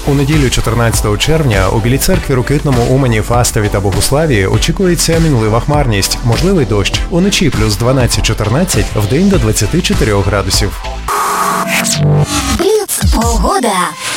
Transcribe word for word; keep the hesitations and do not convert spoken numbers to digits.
У неділю чотирнадцятого червня у Білій Церкві, Рокитному, Умані, Фастові та Богуславі очікується мінлива хмарність, можливий дощ. Уночі плюс дванадцять-чотирнадцять, вдень до двадцять чотири градусів. Бліц погода.